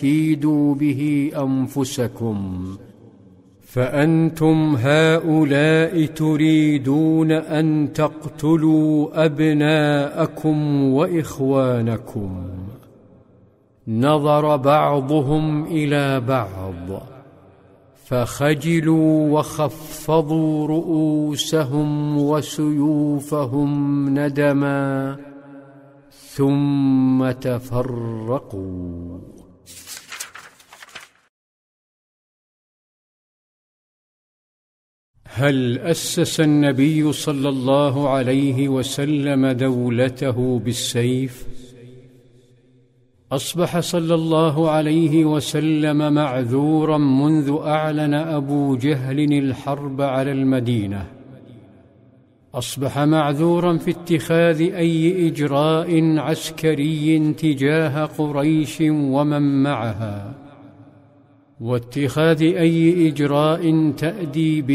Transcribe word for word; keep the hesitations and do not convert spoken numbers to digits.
كيدوا به أنفسكم، فأنتم هؤلاء تريدون أن تقتلوا أبناءكم وإخوانكم. نظر بعضهم إلى بعض فخجلوا وخفضوا رؤوسهم وسيوفهم ندما، ثم تفرقوا. هل أسس النبي صلى الله عليه وسلم دولته بالسيف؟ أصبح صلى الله عليه وسلم معذورا منذ أعلن أبو جهل الحرب على المدينة. أصبح معذورا في اتخاذ أي إجراء عسكري تجاه قريش ومن معها، واتخاذ أي إجراء تأدي